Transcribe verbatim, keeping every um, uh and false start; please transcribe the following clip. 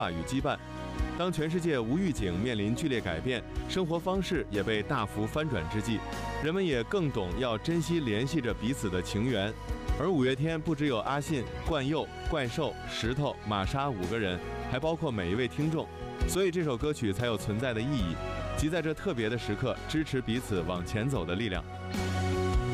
与羁绊。当全世界无预警面临剧烈改变，生活方式也被大幅翻转之际，人们也更懂要珍惜联系着彼此的情缘。而五月天不只有阿信、冠佑、怪兽、石头、玛莎五个人，还包括每一位听众，所以这首歌曲才有存在的意义，即在这特别的时刻支持彼此往前走的力量。